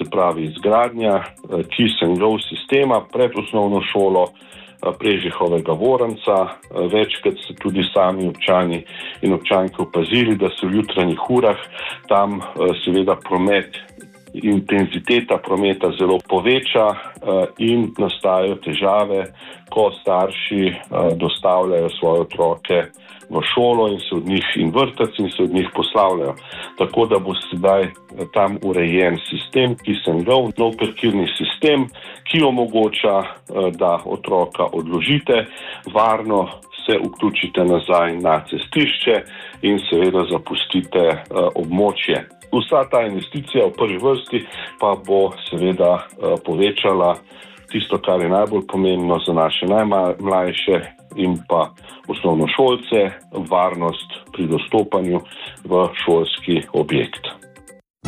pravi izgradnja kiss and go sistema pred osnovno šolo Prežihovega Voranca. Večkrat so tudi sami občani in občanke opazili, da se v jutranjih urah tam seveda intenziteta prometa zelo poveča in nastajajo težave, ko starši dostavljajo svoje otroke v šolo in vrtec in se od njih poslavljajo. Tako da bo sedaj tam urejen sistem kiss and go, nov parkirni sistem, ki omogoča, da otroka odložite, varno se vključite nazaj na cestišče in seveda zapustite območje. Vsa ta investicija v prvi vrsti pa bo seveda povečala tisto, kar je najbolj pomembno za naše najmlajše in pa osnovnošolce, varnost pri dostopanju v šolski objekt.